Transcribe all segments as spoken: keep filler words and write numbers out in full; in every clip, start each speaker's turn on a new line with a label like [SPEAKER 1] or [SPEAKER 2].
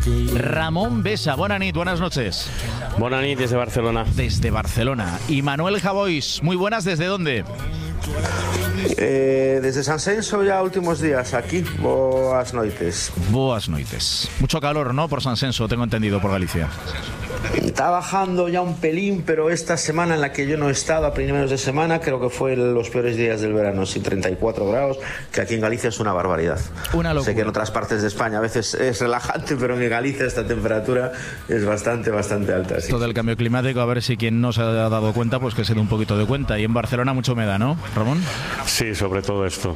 [SPEAKER 1] Ramón Besa, buena nit, buenas noches.
[SPEAKER 2] Buena nit desde Barcelona.
[SPEAKER 1] Desde Barcelona. Y Manuel Javois, muy buenas, ¿desde dónde?
[SPEAKER 3] Eh, desde San Senso ya últimos días, aquí, boas noites.
[SPEAKER 1] Boas noites. Mucho calor, ¿no? Por San Senso, tengo entendido, por Galicia.
[SPEAKER 3] Está bajando ya un pelín, pero esta semana en la que yo no he estado, a primeros de semana, creo que fue los peores días del verano, sin treinta y cuatro grados, que aquí en Galicia es una barbaridad.
[SPEAKER 1] Una locura.
[SPEAKER 3] Sé que en otras partes de España a veces es relajante, pero en Galicia esta temperatura es bastante, bastante alta. Sí.
[SPEAKER 1] Todo el cambio climático, a ver si quien no se ha dado cuenta, pues que se dé un poquito de cuenta. Y en Barcelona mucha humedad, ¿no, Ramón?
[SPEAKER 2] Sí, sobre todo esto.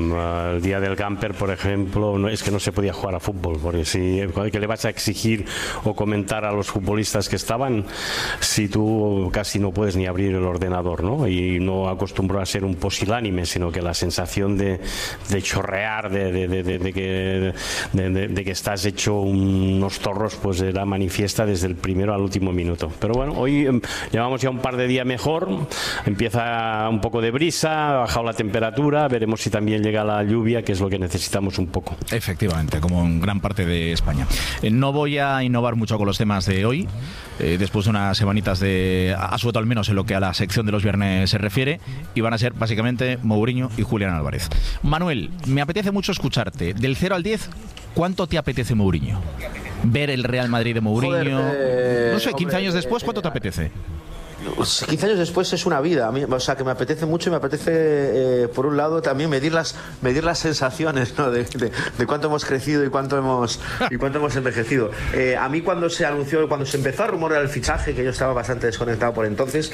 [SPEAKER 2] El día del camper, por ejemplo, no, es que no se podía jugar a fútbol, porque si que le vas a exigir o comentar a los futbolistas que estaban, si tú casi no puedes ni abrir el ordenador, ¿no? Y no acostumbro a ser un pusilánime, sino que la sensación de, de chorrear, de, de, de, de, de, que, de, de, de que estás hecho unos torros, pues era manifiesta desde el primero al último minuto. Pero bueno, hoy eh, llevamos ya un par de días mejor, empieza un poco de brisa, ha bajado la temperatura, veremos si también llega la lluvia, que es lo que necesitamos un poco.
[SPEAKER 1] Efectivamente, como en gran parte de España. Eh, no voy a innovar mucho con los temas de hoy, eh, después de unas semanitas de asueto, al menos en lo que a la sección de los viernes se refiere, y van a ser básicamente Mourinho y Julián Álvarez. Manuel, me apetece mucho escucharte. Del cero al diez, ¿cuánto te apetece Mourinho? Ver el Real Madrid de Mourinho. Joder, eh, no sé, quince hombre, años después, ¿cuánto te apetece?
[SPEAKER 3] quince años después es una vida, a mí, o sea, que me apetece mucho y me apetece, eh, por un lado, también medir las medir las sensaciones, ¿no? de, de, de cuánto hemos crecido y cuánto hemos y cuánto hemos envejecido. Eh, a mí cuando se anunció, cuando se empezó a rumorear el fichaje, que yo estaba bastante desconectado por entonces,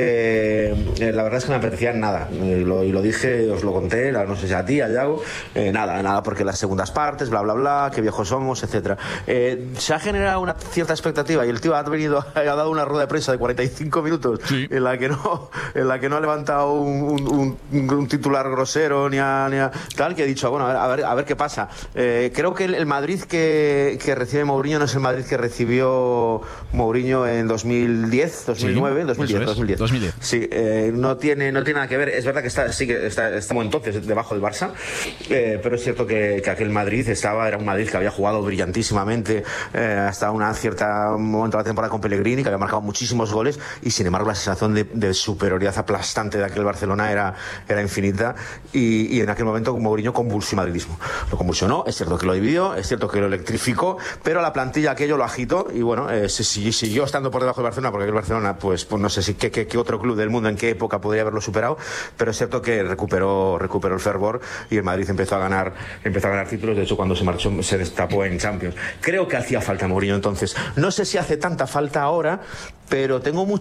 [SPEAKER 3] eh, eh, la verdad es que me apetecía nada, eh, lo, y lo dije, os lo conté, no sé si a ti, a Yago, eh, nada, nada, porque las segundas partes, bla, bla, bla, qué viejos somos, etcétera. Eh, se ha generado una cierta expectativa y el tío ha venido, ha dado una rueda de prensa de cuarenta y cinco minutos. Sí. En la que no en la que no ha levantado un, un, un, un titular grosero ni a, ni a tal, que ha dicho, bueno, a ver, a ver qué pasa. Eh, creo que el, el Madrid que, que recibe Mourinho no es el Madrid que recibió Mourinho en dos mil diez, dos mil nueve, sí, dos mil diez, dos mil diez.
[SPEAKER 1] dos mil diez.
[SPEAKER 3] Sí, eh, no tiene no tiene nada que ver. Es verdad que está sí que está, estamos entonces debajo del Barça, eh, pero es cierto que, que aquel Madrid estaba era un Madrid que había jugado brillantísimamente eh, hasta una cierta momento de la temporada con Pellegrini, que había marcado muchísimos goles, y sin embargo la sensación De, de superioridad aplastante de aquel Barcelona era, era infinita, y, y en aquel momento Mourinho convulsionó el madridismo. Lo convulsionó, es cierto que lo dividió, es cierto que lo electrificó, pero la plantilla aquello lo agitó y bueno, eh, se siguió, siguió estando por debajo de Barcelona, porque aquel Barcelona, pues, pues no sé si qué, qué, qué otro club del mundo en qué época podría haberlo superado, pero es cierto que recuperó, recuperó el fervor y el Madrid empezó a ganar, empezó a ganar títulos. De hecho, cuando se marchó se destapó en Champions. Creo que hacía falta Mourinho entonces. No sé si hace tanta falta ahora, pero tengo mucho